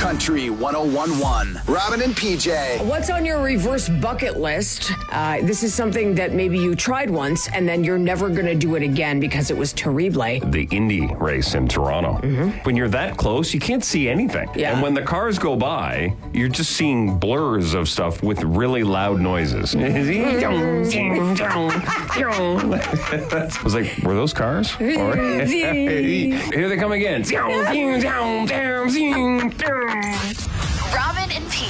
Country 101.1. Robin and PJ. What's on your reverse bucket list? This is something that maybe you tried once and then you're never going to do it again because it was terrible. The Indy race in Toronto. When you're that close, you can't see anything. Yeah. And when the cars go by, you're just seeing blurs of stuff with really loud noises. I was like, were those cars? Here they come again.